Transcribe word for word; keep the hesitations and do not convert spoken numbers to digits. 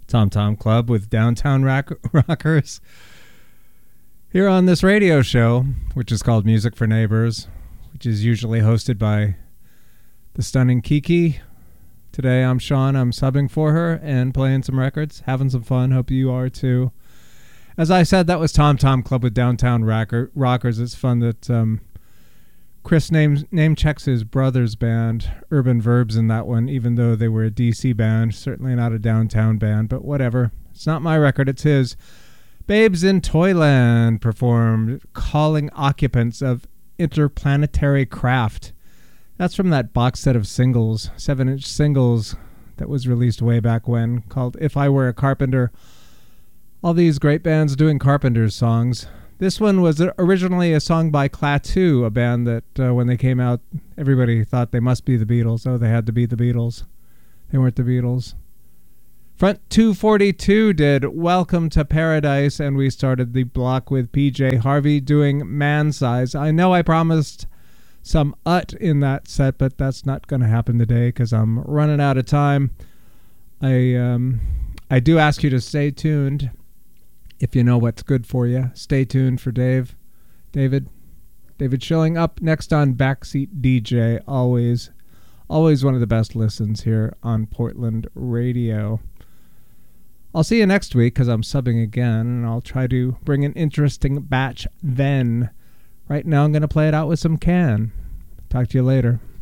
Tom Tom Club with Downtown Rock- Rockers. Here on this radio show, which is called Music for Neighbors, which is usually hosted by the stunning Kiki. Today I'm Sean. I'm subbing for her and playing some records, having some fun. Hope you are too. As I said, that was Tom Tom Club with Downtown Rocker- Rockers. It's fun that um, Chris names, name checks his brother's band, Urban Verbs, in that one, even though they were a D C band, certainly not a downtown band, but whatever. It's not my record, it's his. Babes in Toyland performed Calling Occupants of Interplanetary Craft. That's from that box set of singles, seven-inch singles that was released way back when, called If I Were a Carpenter. All these great bands doing Carpenters songs. This one was originally a song by Klaatu, a band that uh, when they came out, everybody thought they must be the Beatles. Oh, they had to be the Beatles. They weren't the Beatles. Front two forty-two did Welcome to Paradise, and we started the block with P J Harvey doing Man Size. I know I promised some ut in that set, but that's not going to happen today because I'm running out of time. I um, I do ask you to stay tuned. If you know what's good for you, stay tuned for Dave. David. David Schilling up next on Backseat D J. Always, always one of the best listens here on Portland Radio. I'll see you next week because I'm subbing again, and I'll try to bring an interesting batch then. Right now I'm going to play it out with some Can. Talk to you later.